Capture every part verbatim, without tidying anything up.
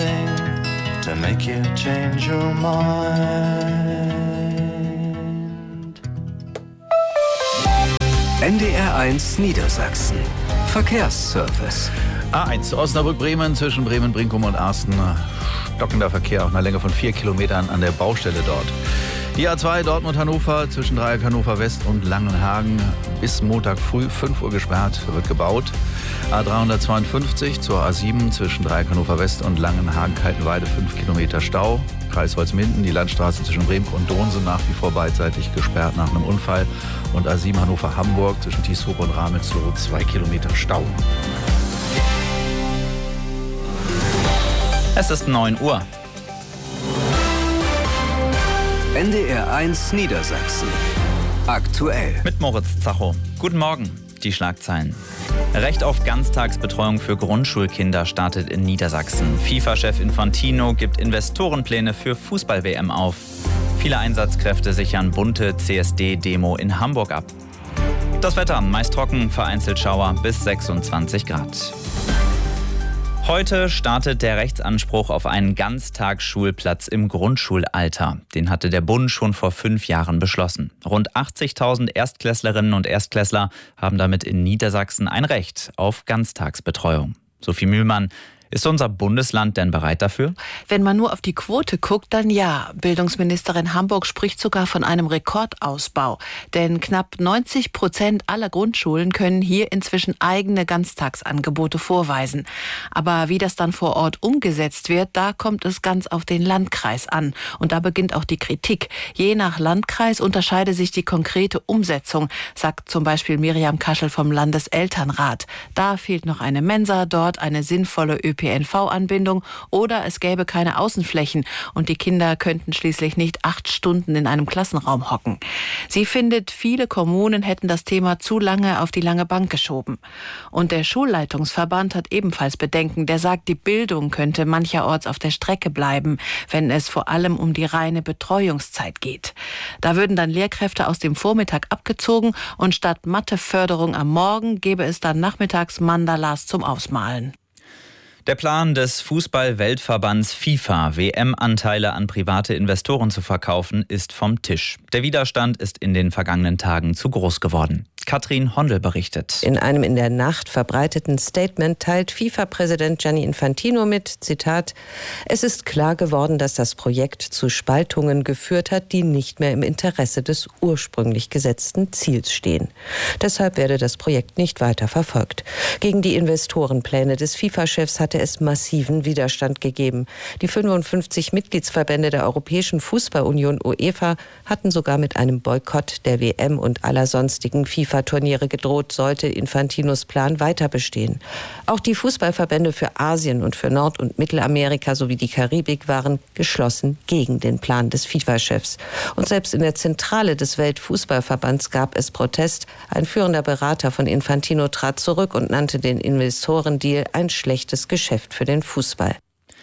anything to make you change your mind. N D R eins Niedersachsen. Verkehrsservice. A eins Osnabrück-Bremen zwischen Bremen-Brinkum und Arsten. Stockender Verkehr auf einer Länge von vier Kilometern an der Baustelle dort. Die A zwei Dortmund-Hannover zwischen Dreieck Hannover West und Langenhagen bis Montag früh fünf Uhr gesperrt, wird gebaut. A dreihundertzweiundfünfzig zur A sieben zwischen Dreieck Hannover West und Langenhagen-Kaltenweide fünf Kilometer Stau. Kreis Holzminden, die Landstraße zwischen Bremen und Donse nach wie vor beidseitig gesperrt nach einem Unfall. Und A sieben Hannover-Hamburg zwischen Tieshoop und Ramelsloh zwei Kilometer Stau. Es ist neun Uhr. N D R eins Niedersachsen. Aktuell. Mit Moritz Zacho. Guten Morgen. Die Schlagzeilen. Recht auf Ganztagsbetreuung für Grundschulkinder startet in Niedersachsen. FIFA-Chef Infantino gibt Investorenpläne für Fußball-W M auf. Viele Einsatzkräfte sichern bunte C S D-Demo in Hamburg ab. Das Wetter meist trocken, vereinzelt Schauer bis sechsundzwanzig Grad. Heute startet der Rechtsanspruch auf einen Ganztagsschulplatz im Grundschulalter. Den hatte der Bund schon vor fünf Jahren beschlossen. Rund achtzigtausend Erstklässlerinnen und Erstklässler haben damit in Niedersachsen ein Recht auf Ganztagsbetreuung. Sophie Mühlmann, ist unser Bundesland denn bereit dafür? Wenn man nur auf die Quote guckt, dann ja. Bildungsministerin Hamburg spricht sogar von einem Rekordausbau. Denn knapp neunzig Prozent aller Grundschulen können hier inzwischen eigene Ganztagsangebote vorweisen. Aber wie das dann vor Ort umgesetzt wird, da kommt es ganz auf den Landkreis an. Und da beginnt auch die Kritik. Je nach Landkreis unterscheide sich die konkrete Umsetzung, sagt zum Beispiel Miriam Kaschel vom Landeselternrat. Da fehlt noch eine Mensa, dort eine sinnvolle Ö P N V-Anbindung oder es gäbe keine Außenflächen und die Kinder könnten schließlich nicht acht Stunden in einem Klassenraum hocken. Sie findet, viele Kommunen hätten das Thema zu lange auf die lange Bank geschoben. Und der Schulleitungsverband hat ebenfalls Bedenken. Der sagt, die Bildung könnte mancherorts auf der Strecke bleiben, wenn es vor allem um die reine Betreuungszeit geht. Da würden dann Lehrkräfte aus dem Vormittag abgezogen und statt Matheförderung am Morgen gäbe es dann nachmittags Mandalas zum Ausmalen. Der Plan des Fußball-Weltverbands FIFA, W M-Anteile an private Investoren zu verkaufen, ist vom Tisch. Der Widerstand ist in den vergangenen Tagen zu groß geworden. Katrin Hondel berichtet. In einem in der Nacht verbreiteten Statement teilt FIFA-Präsident Gianni Infantino mit, Zitat, es ist klar geworden, dass das Projekt zu Spaltungen geführt hat, die nicht mehr im Interesse des ursprünglich gesetzten Ziels stehen. Deshalb werde das Projekt nicht weiter verfolgt. Gegen die Investorenpläne des FIFA-Chefs hatte es massiven Widerstand gegeben. Die fünfundfünfzig Mitgliedsverbände der Europäischen Fußballunion UEFA hatten sogar mit einem Boykott der W M und aller sonstigen FIFA-Turniere gedroht, sollte Infantinos Plan weiter bestehen. Auch die Fußballverbände für Asien und für Nord- und Mittelamerika sowie die Karibik waren geschlossen gegen den Plan des FIFA-Chefs. Und selbst in der Zentrale des Weltfußballverbands gab es Protest. Ein führender Berater von Infantino trat zurück und nannte den Investorendeal ein schlechtes Geschäft für den Fußball.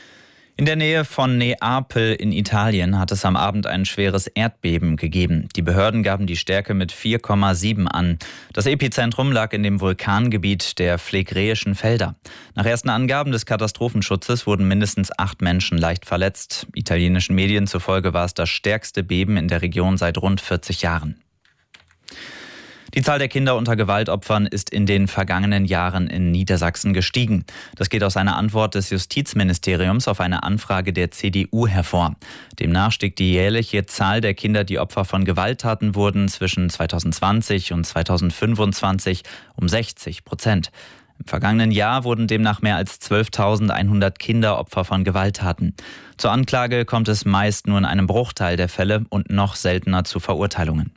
In der Nähe von Neapel in Italien hat es am Abend ein schweres Erdbeben gegeben. Die Behörden gaben die Stärke mit vier Komma sieben an. Das Epizentrum lag in dem Vulkangebiet der Phlegräischen Felder. Nach ersten Angaben des Katastrophenschutzes wurden mindestens acht Menschen leicht verletzt. Italienischen Medien zufolge war es das stärkste Beben in der Region seit rund vierzig Jahren. Die Zahl der Kinder unter Gewaltopfern ist in den vergangenen Jahren in Niedersachsen gestiegen. Das geht aus einer Antwort des Justizministeriums auf eine Anfrage der C D U hervor. Demnach stieg die jährliche Zahl der Kinder, die Opfer von Gewalttaten wurden, zwischen zweitausendzwanzig und zweitausendfünfundzwanzig um sechzig Prozent. Im vergangenen Jahr wurden demnach mehr als zwölftausendeinhundert Kinder Opfer von Gewalttaten. Zur Anklage kommt es meist nur in einem Bruchteil der Fälle und noch seltener zu Verurteilungen.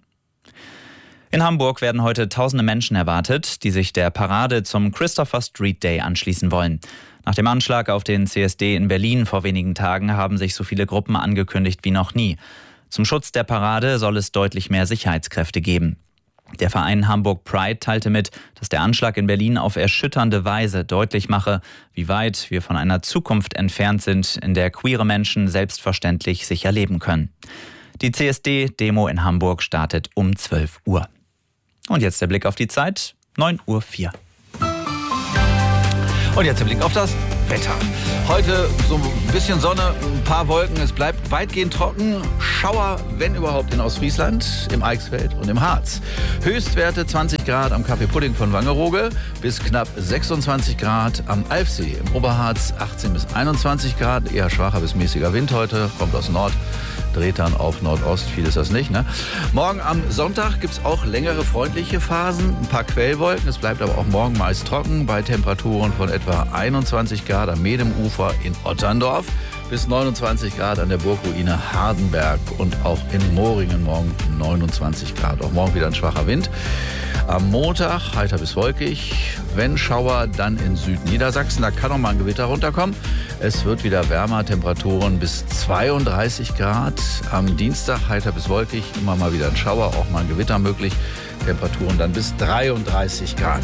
In Hamburg werden heute tausende Menschen erwartet, die sich der Parade zum Christopher Street Day anschließen wollen. Nach dem Anschlag auf den C S D in Berlin vor wenigen Tagen haben sich so viele Gruppen angekündigt wie noch nie. Zum Schutz der Parade soll es deutlich mehr Sicherheitskräfte geben. Der Verein Hamburg Pride teilte mit, dass der Anschlag in Berlin auf erschütternde Weise deutlich mache, wie weit wir von einer Zukunft entfernt sind, in der queere Menschen selbstverständlich sicher leben können. Die C S D-Demo in Hamburg startet um zwölf Uhr. Und jetzt der Blick auf die Zeit, neun Uhr vier. Und jetzt der Blick auf das Wetter. Heute so ein bisschen Sonne, ein paar Wolken. Es bleibt weitgehend trocken. Schauer, wenn überhaupt, in Ostfriesland, im Eichsfeld und im Harz. Höchstwerte zwanzig Grad am Kaffeepudding von Wangerooge bis knapp sechsundzwanzig Grad am Alfsee. Im Oberharz achtzehn bis einundzwanzig Grad. Eher schwacher bis mäßiger Wind heute. Kommt aus Nord. Dreht dann auf Nordost, viel ist das nicht. Ne? Morgen am Sonntag gibt es auch längere freundliche Phasen, ein paar Quellwolken. Es bleibt aber auch morgen meist trocken bei Temperaturen von etwa einundzwanzig Grad am Medemufer in Otterndorf bis neunundzwanzig Grad an der Burgruine Hardenberg und auch in Moringen morgen neunundzwanzig Grad. Auch morgen wieder ein schwacher Wind. Am Montag heiter bis wolkig. Wenn Schauer, dann in Südniedersachsen. Da kann auch mal ein Gewitter runterkommen. Es wird wieder wärmer, Temperaturen bis zweiunddreißig Grad. Am Dienstag heiter bis wolkig, immer mal wieder ein Schauer, auch mal ein Gewitter möglich. Temperaturen dann bis dreiunddreißig Grad.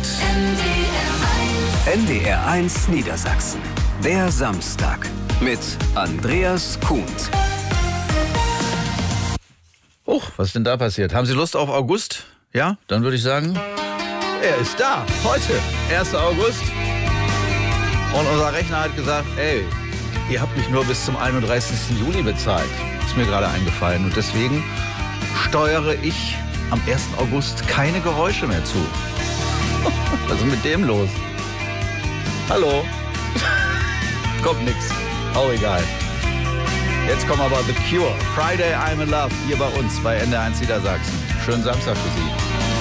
N D R eins Niedersachsen. Der Samstag mit Andreas Kuhns. Oh, was ist denn da passiert? Haben Sie Lust auf August? Ja, dann würde ich sagen, er ist da. Heute, erster August. Und unser Rechner hat gesagt, ey, ihr habt mich nur bis zum einunddreißigsten Juli bezahlt. Ist mir gerade eingefallen. Und deswegen steuere ich am ersten August keine Geräusche mehr zu. Was ist mit dem los? Hallo? Kommt nix. Auch egal. Jetzt kommen aber The Cure. Friday I'm in Love. Hier bei uns bei N D R eins Niedersachsen. Schönen Samstag für Sie.